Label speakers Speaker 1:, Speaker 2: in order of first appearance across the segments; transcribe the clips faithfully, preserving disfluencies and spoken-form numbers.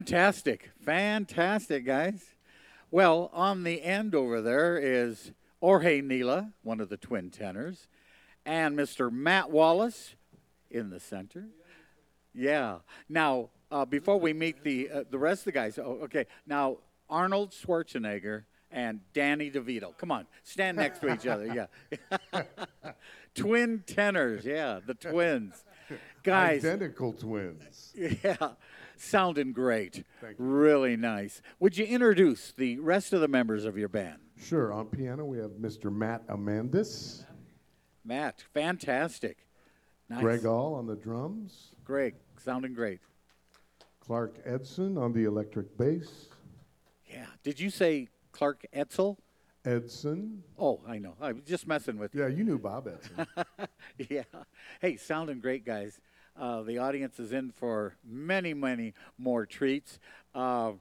Speaker 1: Fantastic. Fantastic, guys. Well, on the end over there is Jorge Nila, one of the twin tenors, and Mister Matt Wallace in the center. Yeah. Now, uh, before we meet the uh, the rest of the guys, oh, okay. Now, Arnold Schwarzenegger and Danny DeVito. Come on, stand next to each other. Yeah. Twin tenors. Yeah, the twins. Guys.
Speaker 2: Identical twins.
Speaker 1: Yeah. Sounding great.
Speaker 2: Thank you.
Speaker 1: Really nice. Would you introduce the rest of the members of your band?
Speaker 2: Sure. On piano, we have Mister Matt Amandis.
Speaker 1: Matt, fantastic. Nice.
Speaker 2: Greg All on the drums.
Speaker 1: Greg, sounding great.
Speaker 2: Clark Edson on the electric bass.
Speaker 1: Yeah. Did you say Clark Etzel?
Speaker 2: Edson.
Speaker 1: Oh, I know. I was just messing with you.
Speaker 2: Yeah, you knew Bob Edson.
Speaker 1: Yeah. Hey, sounding great, guys. Uh, the audience is in for many, many more treats. Uh,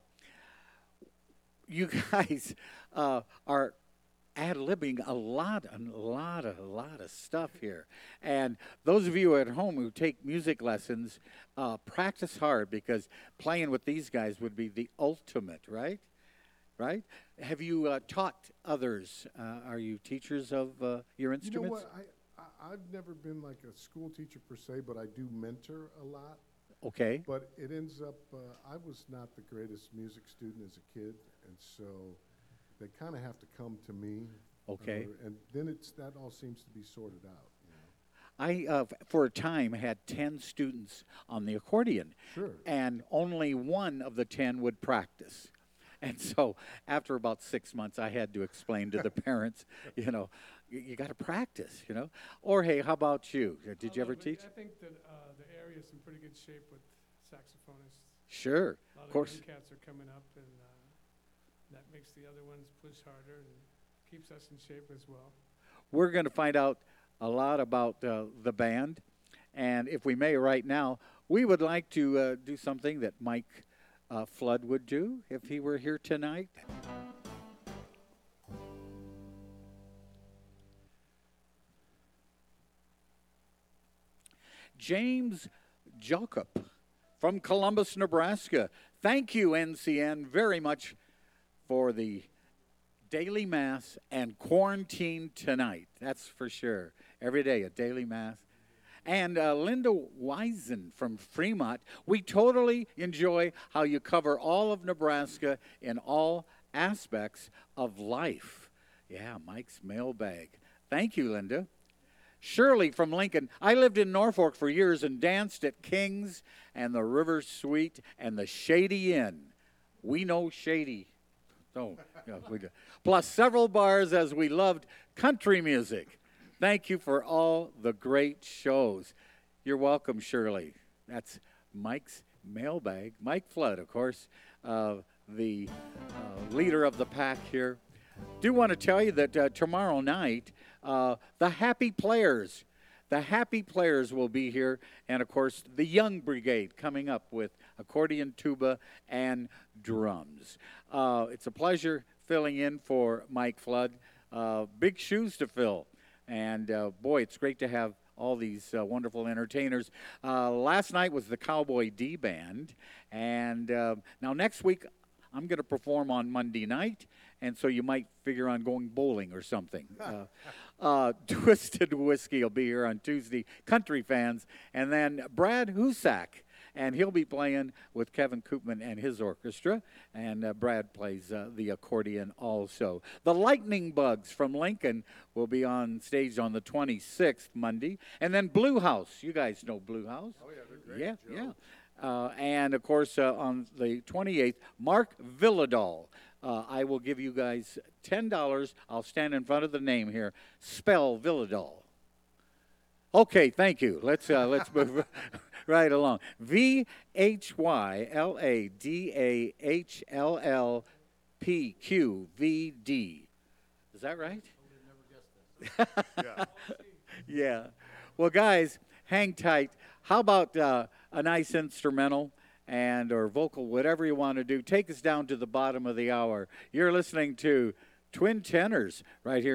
Speaker 1: you guys uh, are ad-libbing a lot, a lot, a lot of stuff here. And those of you at home who take music lessons, uh, practice hard because playing with these guys would be the ultimate, right? Right? Have you uh, taught others? Uh, are you teachers of uh, your instruments?
Speaker 2: You know what? I, I, I've never been like a school teacher per se, but I do mentor a lot.
Speaker 1: Okay.
Speaker 2: But it ends up, uh, I was not the greatest music student as a kid, and so they kind of have to come to me.
Speaker 1: Okay.
Speaker 2: Uh, and then it's that all seems to be sorted out. You know?
Speaker 1: I, uh, f- for a time, had ten students on the accordion.
Speaker 2: Sure.
Speaker 1: And only one of the ten would practice. And so after about six months, I had to explain to the parents, you know, you, you got to practice, you know. Or, hey, how about you? Uh, Did you ever
Speaker 3: Lovely.
Speaker 1: teach?
Speaker 3: I think that uh, the area is in pretty good shape with saxophonists.
Speaker 1: Sure.
Speaker 3: A lot
Speaker 1: Of course.
Speaker 3: young cats are coming up, and uh, that makes the other ones push harder and keeps us in shape as well.
Speaker 1: We're going to find out a lot about uh, the band. And if we may right now, we would like to uh, do something that Mike uh, Flood would do if he were here tonight. James Jacob from Columbus, Nebraska. Thank you, N C N, very much for the daily mass and quarantine tonight. That's for sure. Every day, a daily mass. And uh, Linda Wisen from Fremont. We totally enjoy how you cover all of Nebraska in all aspects of life. Yeah, Mike's mailbag. Thank you, Linda. Shirley from Lincoln. I lived in Norfolk for years and danced at King's and the River Suite and the Shady Inn. We know Shady. Oh, yeah, we do. Plus several bars as we loved country music. Thank you for all the great shows. You're welcome, Shirley. That's Mike's mailbag. Mike Flood, of course, uh, the uh, leader of the pack here. Do want to tell you that uh, tomorrow night, uh, the Happy Players, the Happy Players will be here, and of course, the Young Brigade coming up with accordion, tuba, and drums. Uh, it's a pleasure filling in for Mike Flood. Uh, big shoes to fill. And, uh, boy, it's great to have all these uh, wonderful entertainers. Uh, last night was the Cowboy D Band. And uh, now next week, I'm going to perform on Monday night. And so you might figure on going bowling or something. uh, uh, Twisted Whiskey will be here on Tuesday. Country fans. And then Brad Husak. And he'll be playing with Kevin Koopman and his orchestra. And uh, Brad plays uh, the accordion also. The Lightning Bugs from Lincoln will be on stage on the twenty-sixth, Monday. And then Blue House. You guys know Blue House?
Speaker 2: Oh, yeah, they're great.
Speaker 1: Yeah,
Speaker 2: Joe.
Speaker 1: yeah. Uh, and, of course, uh, on the twenty-eighth, Mark Villadol. Uh, I will give you guys ten dollars. I'll stand in front of the name here. Spell Villadol. Okay, thank you. Let's uh, let's move right along. V H Y L A D A H L L P Q V D. Is that right?
Speaker 2: Yeah.
Speaker 1: Yeah. Well, guys, hang tight. How about uh, a nice instrumental and or vocal, whatever you want to do? Take us down to the bottom of the hour. You're listening to Twin Tenors right here.